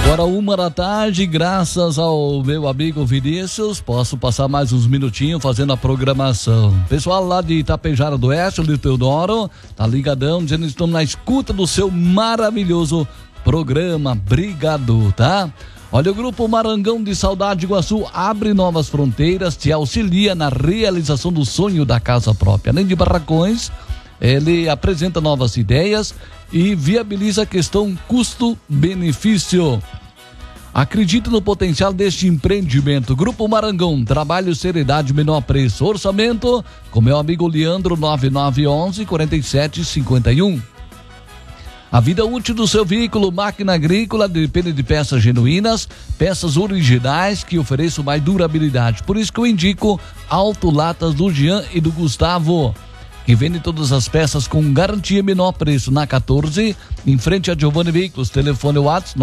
Agora 1h, graças ao meu amigo Vinícius, posso passar mais uns minutinhos fazendo a programação. Pessoal lá de Itapejara do Oeste, do Teodoro, tá ligadão, dizendo que estamos na escuta do seu maravilhoso programa. Obrigado, tá? Olha, o Grupo Marangão de Saudade Iguaçu abre novas fronteiras, te auxilia na realização do sonho da casa própria. Além de barracões, ele apresenta novas ideias e viabiliza a questão custo-benefício. Acredite no potencial deste empreendimento. Grupo Marangão, trabalho, seriedade, menor preço. Orçamento com meu amigo Leandro, 9911-4751. A vida útil do seu veículo, máquina agrícola, depende de peças genuínas, peças originais que ofereçam mais durabilidade. Por isso que eu indico Autolatas do Jean e do Gustavo, que vende todas as peças com garantia e menor preço, na 14, em frente a Giovanni Veículos. Telefone WhatsApp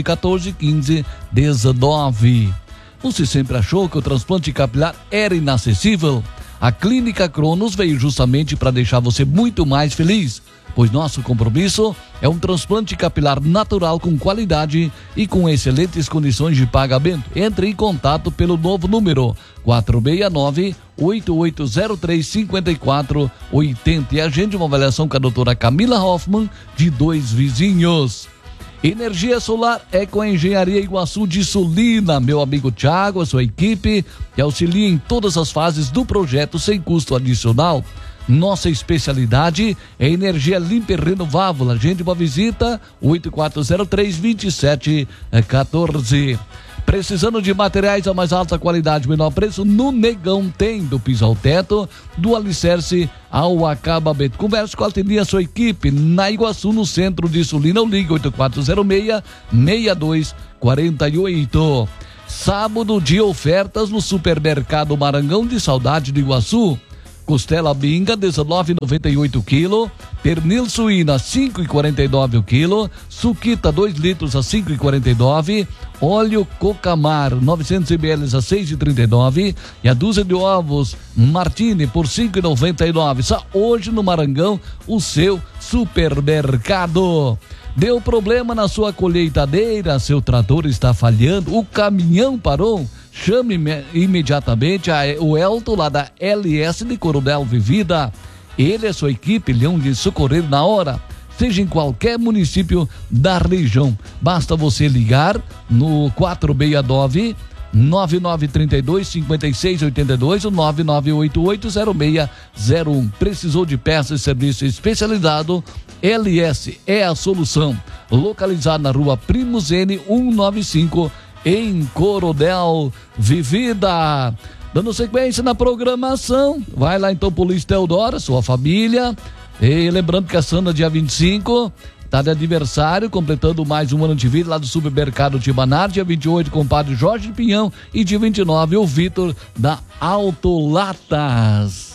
9914-1519. Você sempre achou que o transplante capilar era inacessível? A Clínica Cronos veio justamente para deixar você muito mais feliz, pois nosso compromisso é um transplante capilar natural com qualidade e com excelentes condições de pagamento. Entre em contato pelo novo número 469-8803-5480 e agende uma avaliação com a doutora Camila Hoffman, de Dois Vizinhos. Energia solar é com a Engenharia Iguaçu de Sulina, meu amigo Thiago, a sua equipe, que auxilia em todas as fases do projeto sem custo adicional. Nossa especialidade é energia limpa e renovável. Agende uma visita, 8403-2714. Precisando de materiais a mais alta qualidade, menor preço? No Negão tem, do piso ao teto, do alicerce ao acabamento. Converse com a sua equipe na Iguaçu, no centro de Sulina. Ligue 8406-6248. Sábado de ofertas no Supermercado Marangão de Saudade do Iguaçu. Costela Binga, 19,98 kg. Pernil suína, 5,49 o quilo. Suquita, 2 litros a 5,49. Óleo Cocamar, 900 ml a 6,39. E a dúzia de ovos Martini por 5,99. Só hoje no Marangão, o seu supermercado. Deu problema na sua colheitadeira? Seu trator está falhando? O caminhão parou? Chame imediatamente o Elton lá da LS de Coronel Vivida. Ele e a sua equipe lhe de socorrer na hora, seja em qualquer município da região. Basta você ligar no 469-9932-5682 ou 9988-0601. Precisou de peças e serviço especializado? LS é a solução. Localizado na rua Primos N 195, em Coronel Vivida. Dando sequência na programação, vai lá então Polícia Teodoro, sua família. E lembrando que a Sandra, dia 25, tá de aniversário, completando mais um ano de vida lá do Supermercado Tibanar. Dia 28, compadre Jorge Pinhão. E dia 29, o Vitor da Autolatas.